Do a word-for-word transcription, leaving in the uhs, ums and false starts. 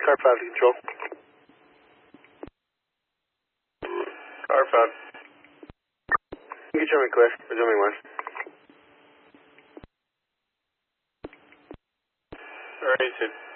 car five to control. Car five. You can show me clear. Resuming west. Alright,